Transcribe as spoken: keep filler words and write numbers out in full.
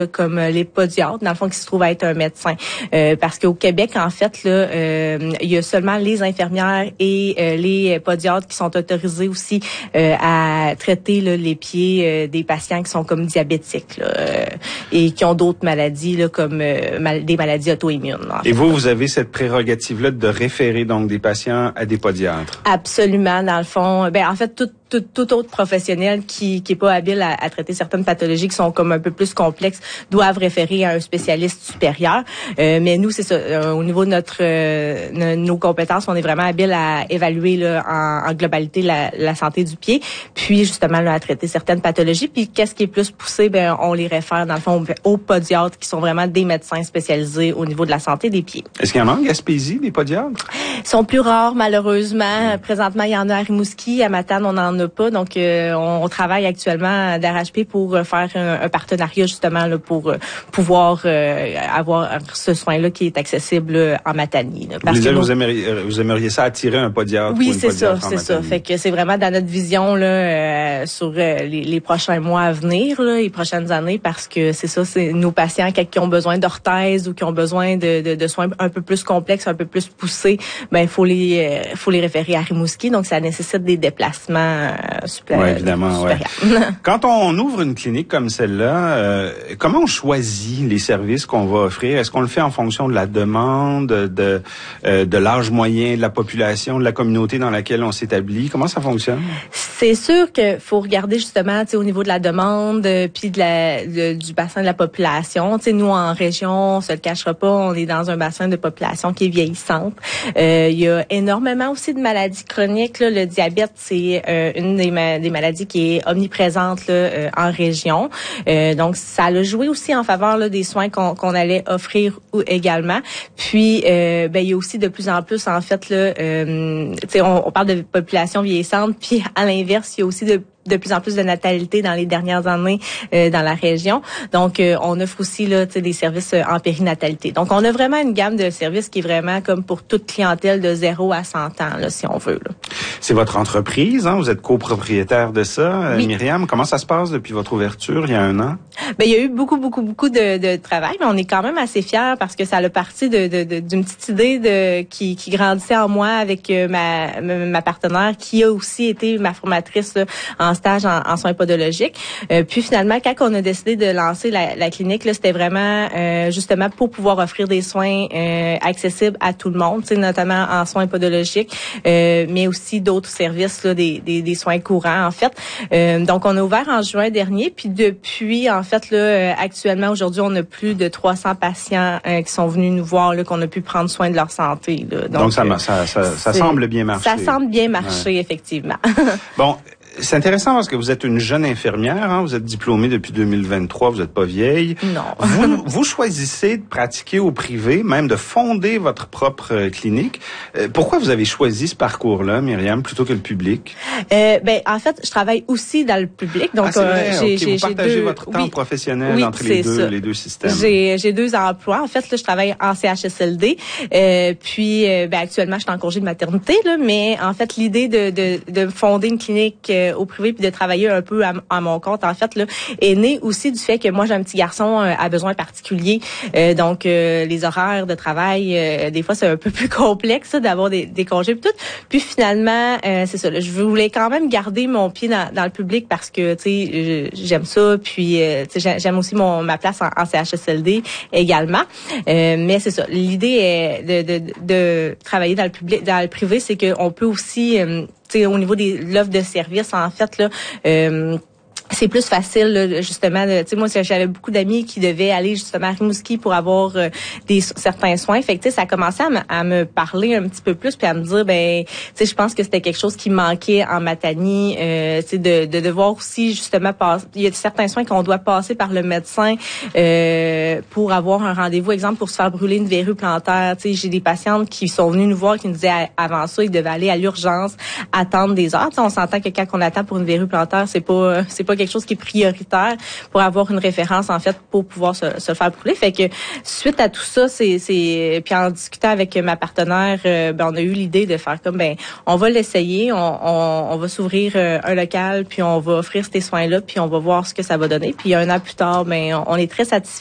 comme les podiatres, dans le fond, qui se trouve à être un médecin. Euh, parce qu'au Québec, en fait, là, euh, il y a seulement les infirmières et euh, les podiatres qui sont autorisés aussi euh, à traiter là, les pieds euh, des patients qui sont comme diabétiques là, euh, et qui ont d'autres maladies, là, comme euh, mal, des maladies auto-immunes. Là, et fait. vous, vous avez cette prérogative-là de référer donc des patients à des podiatres? Absolument, dans le fond. Ben, en fait, tout Tout, tout autre professionnel qui qui est pas habile à, à traiter certaines pathologies qui sont comme un peu plus complexes doivent référer à un spécialiste supérieur. Euh, mais nous, c'est ça. Euh, au niveau de notre euh, nos compétences, on est vraiment habile à évaluer là, en, en globalité la, la santé du pied, puis justement là, à traiter certaines pathologies. Puis qu'est-ce qui est plus poussé, ben on les réfère dans le fond aux podiatres qui sont vraiment des médecins spécialisés au niveau de la santé des pieds. Est-ce qu'il y en a en Gaspésie des podiatres? Ils sont plus rares malheureusement. Présentement, il y en a à Rimouski, à Matane, on en a pas. Donc, euh, on, on travaille actuellement d'arrache-pied pour euh, faire un, un partenariat justement là, pour euh, pouvoir euh, avoir ce soin-là qui est accessible là, en Matanie. Là, parce vous, que nous, vous, aimeriez, vous aimeriez ça attirer un podiatre? Oui, ou une c'est ça, c'est ça. Fait que c'est vraiment dans notre vision là euh, sur euh, les, les prochains mois à venir, là, les prochaines années, parce que c'est ça, c'est nos patients qui ont besoin d'orthèse ou qui ont besoin de, de, de soins un peu plus complexes, un peu plus poussés, ben il faut les euh, faut les référer à Rimouski. Donc, ça nécessite des déplacements euh, Oui, évidemment. Ouais. Quand on ouvre une clinique comme celle-là, euh, comment on choisit les services qu'on va offrir? Est-ce qu'on le fait en fonction de la demande, de euh, de l'âge moyen de la population, de la communauté dans laquelle on s'établit? Comment ça fonctionne? C'est sûr qu'il faut regarder justement, tu sais, au niveau de la demande, euh, puis de la de, du bassin de la population. Tu sais, nous en région, on se le cachera pas, on est dans un bassin de population qui est vieillissante. Euh, il y a énormément aussi de maladies chroniques. Là. Le diabète, c'est euh, une des, ma- des maladies qui est omniprésente là, euh, en région. Euh, donc, ça a joué aussi en faveur là, des soins qu'on, qu'on allait offrir ou, également. Puis, euh, ben il y a aussi de plus en plus, en fait, là, euh, tu sais, on, on parle de population vieillissante, puis à l'inverse, il y a aussi de de plus en plus de natalité dans les dernières années euh, dans la région. Donc, euh, on offre aussi là, tu sais, des services euh, en périnatalité. Donc, on a vraiment une gamme de services qui est vraiment comme pour toute clientèle de zéro à cent ans, là, si on veut. Là. C'est votre entreprise, hein? Vous êtes copropriétaire de ça, oui. Myriam. Comment ça se passe depuis votre ouverture il y a un an? Ben, il y a eu beaucoup, beaucoup, beaucoup de, de travail, mais on est quand même assez fiers parce que ça a parti de, de, de, d'une petite idée de qui, qui grandissait en moi avec euh, ma, ma partenaire qui a aussi été ma formatrice là, en stage en, en soins podologiques. Euh, puis finalement, quand on a décidé de lancer la, la clinique, là, c'était vraiment euh, justement pour pouvoir offrir des soins euh, accessibles à tout le monde, notamment en soins podologiques, euh, mais aussi d'autres services, là, des, des, des soins courants en fait. Euh, donc, on a ouvert en juin dernier, puis depuis, en fait, là, euh, actuellement, aujourd'hui, on a plus de trois cents patients euh, qui sont venus nous voir, là, qu'on a pu prendre soin de leur santé. Là. Donc, Donc ça, euh, ça, ça, ça semble bien marcher. Ça semble bien marcher, ouais. Effectivement. Bon. C'est intéressant parce que vous êtes une jeune infirmière, hein, vous êtes diplômée depuis deux mille vingt-trois, vous n'êtes pas vieille. Non. vous, vous choisissez de pratiquer au privé, même de fonder votre propre euh, clinique. Euh, pourquoi vous avez choisi ce parcours-là, Myriam, plutôt que le public? Euh, ben, en fait, je travaille aussi dans le public. Donc, ah, c'est vrai, euh, j'ai, okay. j'ai, vous partagez deux... votre temps oui. professionnel oui, entre les deux, les deux systèmes. J'ai, j'ai deux emplois. En fait, là, je travaille en C H S L D. Euh, puis, euh, ben, actuellement, je suis en congé de maternité, là, mais en fait, l'idée de, de, de fonder une clinique euh, au privé puis de travailler un peu à, à mon compte, en fait, là, est née aussi du fait que moi, j'ai un petit garçon euh, à besoins particuliers. Euh, donc, euh, les horaires de travail, euh, des fois, c'est un peu plus complexe ça, d'avoir des, des congés et tout. Puis finalement, euh, c'est ça. Là, je voulais quand même garder mon pied dans, dans le public parce que, tu sais, j'aime ça. Puis, euh, tu sais, j'aime aussi mon ma place en, en C H S L D également. Euh, mais c'est ça. L'idée est de, de, de travailler dans le public, dans le privé, c'est qu'on peut aussi euh, T'sais, au niveau des l'offre de services, en fait, là, euh, c'est plus facile, là, justement. Tu sais, moi, j'avais beaucoup d'amis qui devaient aller justement à Rimouski pour avoir euh, des certains soins. Fait que, tu sais, ça a commencé à, m- à me parler un petit peu plus, puis à me dire, ben, tu sais, je pense que c'était quelque chose qui manquait en Matanie. Euh, tu sais, de, de devoir aussi justement passer. Il y a certains soins qu'on doit passer par le médecin euh, pour avoir un rendez-vous. Exemple, pour se faire brûler une verrue plantaire. Tu sais, j'ai des patientes qui sont venues nous voir qui nous disaient avant ça, ils devaient aller à l'urgence, attendre des heures. Tu sais, on s'entend que quand on attend pour une verrue plantaire, c'est pas, c'est pas quelque chose qui est prioritaire pour avoir une référence, en fait, pour pouvoir se, se faire brûler. Fait que suite à tout ça, c'est, c'est puis en discutant avec ma partenaire, euh, ben on a eu l'idée de faire comme ben on va l'essayer, on, on, on va s'ouvrir euh, un local, puis on va offrir ces soins-là, puis on va voir ce que ça va donner. Puis un an plus tard, ben on, on est très satisfait